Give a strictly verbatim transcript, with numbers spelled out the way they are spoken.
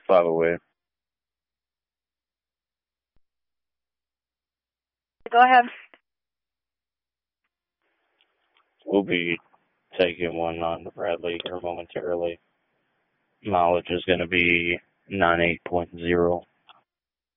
five away. Go ahead. We'll be taking one on the Bradley here momentarily. Mileage is going to be ninety-eight point zero.